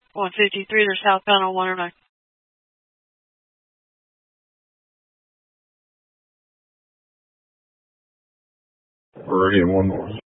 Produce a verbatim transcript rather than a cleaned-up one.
one fifty-three, they're southbound on one oh nine. Meridian one north.